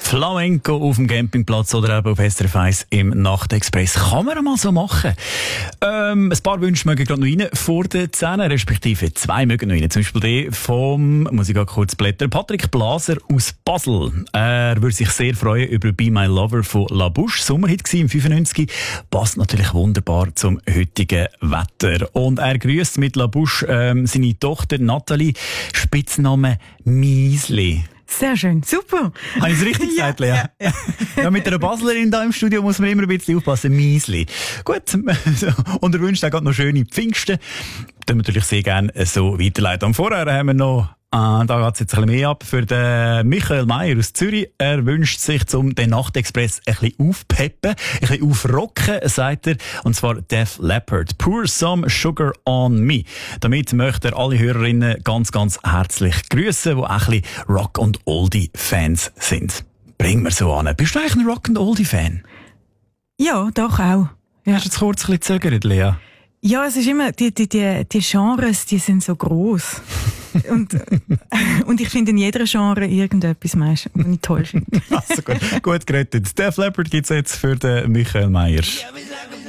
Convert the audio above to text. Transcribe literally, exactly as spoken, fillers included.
Flamenco auf dem Campingplatz oder eben auf S R F eins im Nachtexpress. Kann man mal so machen. Ähm, ein paar Wünsche mögen gerade noch rein vor den zehn, respektive zwei mögen noch rein. Zum Beispiel der vom, muss ich gerade kurz blättern, Patrick Blaser aus Basel. Er würde sich sehr freuen über Be My Lover von La Bouche. Sommerhit war im fünfundneunzig. Passt natürlich wunderbar zum heutigen Wetter. Und er grüßt mit La Bouche ähm, seine Tochter Nathalie, Spitzname Miesli. Sehr schön, super. Habe ich es richtig gesagt, Lea? Ja, ja. Ja, mit einer Baslerin da im Studio muss man immer ein bisschen aufpassen. Miesli. Gut, und er wünscht auch gerade noch schöne Pfingsten. Das natürlich sehr gerne so weiterleiten. Und vorher haben wir noch, äh, da geht es jetzt ein bisschen mehr ab, für den Michael Meyer aus Zürich. Er wünscht sich, um den Nachtexpress ein bisschen aufpeppen, ein bisschen aufrocken, sagt er. Und zwar Def Leppard. Pour some sugar on me. Damit möchte er alle Hörerinnen ganz, ganz herzlich grüßen, die auch ein bisschen Rock- und Oldie-Fans sind. Bring mir so an. Bist du eigentlich ein Rock- und Oldie-Fan? Ja, doch auch. Ja. Hast du jetzt kurz ein bisschen gezögert, Lea? Ja, es ist immer, die, die, die, die Genres, die sind so gross. und, und ich finde in jeder Genre irgendetwas, was ich toll finde. Also gut, gut gerettet. Def Leppard gibt es jetzt für den Michael Meyer.